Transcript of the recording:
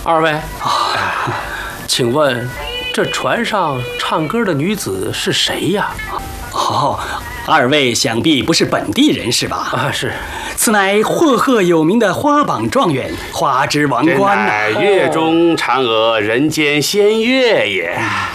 二位，请问这船上唱歌的女子是谁呀？ 哦，二位想必不是本地人是吧？ 啊，是。 此乃赫赫有名的花榜状元，花枝王冠呐。 月中嫦娥，人间仙乐也。